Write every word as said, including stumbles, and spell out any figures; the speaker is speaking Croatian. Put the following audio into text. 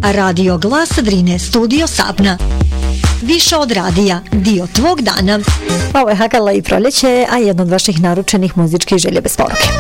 Radio Glas Drine, Studio Sapna. Više od radija, dio tvog dana. Ovo je Hakala i proljeće, a jedno od vaših naručenih muzičkih želje bez poruke.